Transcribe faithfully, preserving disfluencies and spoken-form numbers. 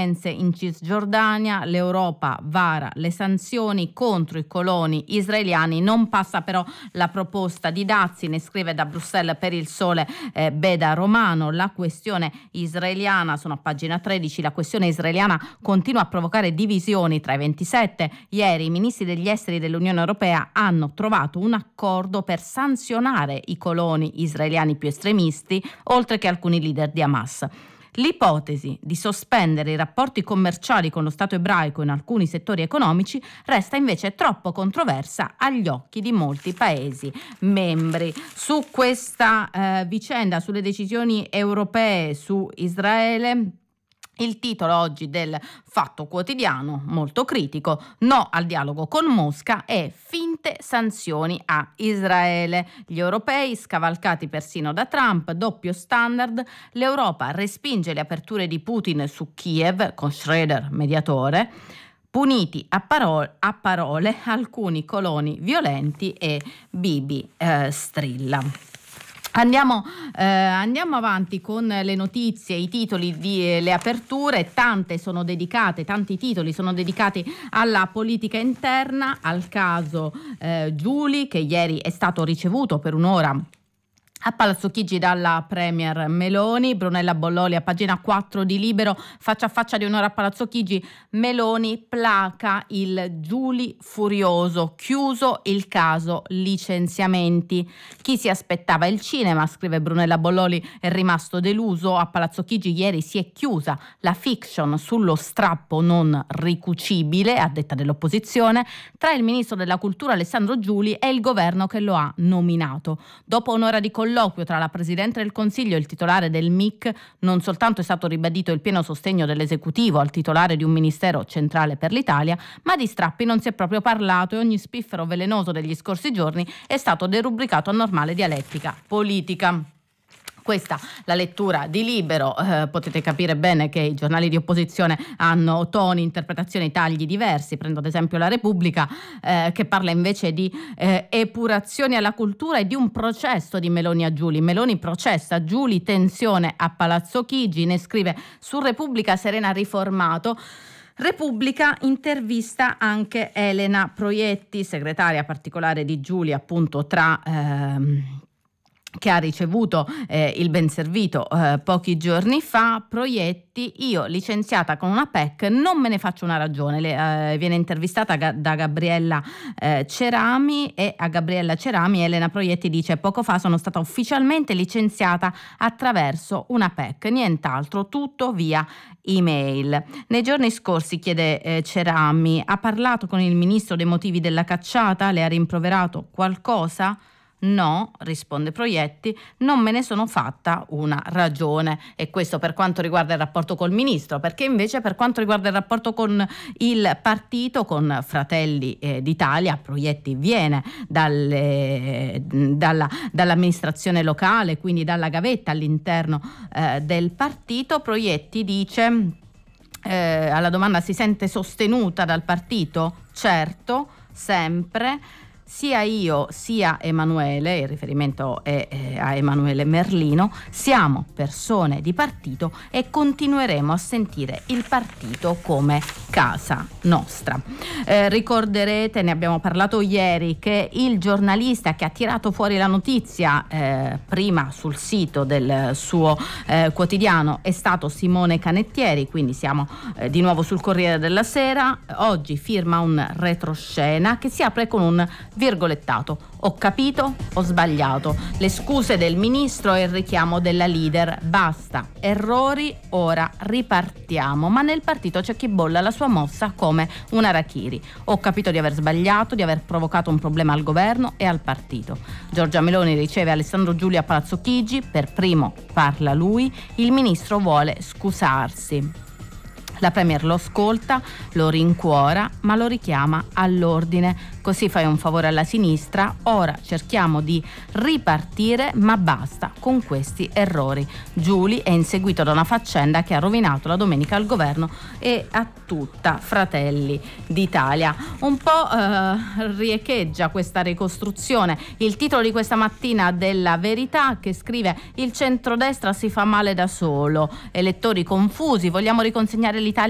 violenze in Cisgiordania, l'Europa vara le sanzioni contro i coloni israeliani, non passa però la proposta di dazi, ne scrive da Bruxelles per il Sole eh, Beda Romano. La questione israeliana, sono a pagina tredici, la questione israeliana continua a provocare divisioni tra i ventisette. Ieri i ministri degli esteri dell'Unione Europea hanno trovato un accordo per sanzionare i coloni israeliani più estremisti, oltre che alcuni leader di Hamas. L'ipotesi di sospendere i rapporti commerciali con lo Stato ebraico in alcuni settori economici resta invece troppo controversa agli occhi di molti Paesi membri. Su questa eh, vicenda, sulle decisioni europee su Israele, il titolo oggi del Fatto Quotidiano, molto critico: no al dialogo con Mosca e finte sanzioni a Israele. Gli europei scavalcati persino da Trump, doppio standard. L'Europa respinge le aperture di Putin su Kiev, con Schroeder mediatore. Puniti a parole, a parole alcuni coloni violenti e Bibi eh, strilla. Andiamo, eh, andiamo avanti con le notizie, i titoli di eh, le aperture. Tante sono dedicate, tanti titoli sono dedicati alla politica interna, al caso eh, Giuli, che ieri è stato ricevuto per un'ora a Palazzo Chigi dalla Premier Meloni. Brunella Bolloli a pagina quattro di Libero, faccia a faccia di un'ora a Palazzo Chigi, Meloni placa il Giuli furioso, chiuso il caso licenziamenti. Chi si aspettava il cinema, scrive Brunella Bolloli, è rimasto deluso. A Palazzo Chigi ieri si è chiusa la fiction sullo strappo non ricucibile, a detta dell'opposizione, tra il ministro della cultura Alessandro Giuli e il governo che lo ha nominato. Dopo un'ora di colloquio tra la Presidente del Consiglio e il titolare del M I C, non soltanto è stato ribadito il pieno sostegno dell'esecutivo al titolare di un ministero centrale per l'Italia, ma di strappi non si è proprio parlato e ogni spiffero velenoso degli scorsi giorni è stato derubricato a normale dialettica politica. Questa la lettura di Libero, eh, potete capire bene che i giornali di opposizione hanno toni, interpretazioni, tagli diversi. Prendo ad esempio La Repubblica, eh, che parla invece di eh, epurazioni alla cultura e di un processo di Meloni a Giuli. Meloni processa Giuli, tensione a Palazzo Chigi, ne scrive su Repubblica Serena Riformato. Repubblica intervista anche Elena Proietti, segretaria particolare di Giuli, appunto tra... Ehm, che ha ricevuto eh, il ben servito eh, pochi giorni fa. Proietti: io licenziata con una P E C non me ne faccio una ragione. Le, eh, viene intervistata ga- da Gabriella eh, Cerami, e a Gabriella Cerami Elena Proietti dice: poco fa sono stata ufficialmente licenziata attraverso una P E C, nient'altro, tutto via email. Nei giorni scorsi, chiede eh, Cerami, ha parlato con il ministro dei motivi della cacciata? Le ha rimproverato qualcosa? No, risponde Proietti, non me ne sono fatta una ragione. E questo per quanto riguarda il rapporto col ministro, perché invece per quanto riguarda il rapporto con il partito, con Fratelli eh, d'Italia, Proietti viene dalle, dalla, dall'amministrazione locale, quindi dalla gavetta all'interno eh, del partito. Proietti dice, eh, alla domanda: si sente sostenuta dal partito? Certo, sempre. Sia io sia Emanuele, il riferimento è eh, a Emanuele Merlino, siamo persone di partito e continueremo a sentire il partito come casa nostra. Eh, ricorderete, ne abbiamo parlato ieri, che il giornalista che ha tirato fuori la notizia eh, prima sul sito del suo eh, quotidiano è stato Simone Canettieri, quindi siamo eh, di nuovo sul Corriere della Sera. Oggi firma un retroscena che si apre con un virgolettato: ho capito, ho sbagliato, le scuse del ministro e il richiamo della leader, basta errori, ora ripartiamo. Ma nel partito c'è chi bolla la sua mossa come un harakiri. Ho capito di aver sbagliato, di aver provocato un problema al governo e al partito. Giorgia Meloni riceve Alessandro Giuli a Palazzo Chigi, per primo parla lui, il ministro vuole scusarsi. La Premier lo ascolta, lo rincuora, ma lo richiama all'ordine. Così fai un favore alla sinistra, ora cerchiamo di ripartire, ma basta con questi errori. Giuli è inseguito da una faccenda che ha rovinato la domenica al governo e a tutta Fratelli d'Italia. Un po' eh, riecheggia questa ricostruzione il titolo di questa mattina della Verità, che scrive: il centrodestra si fa male da solo, elettori confusi, vogliamo riconsegnare l'Italia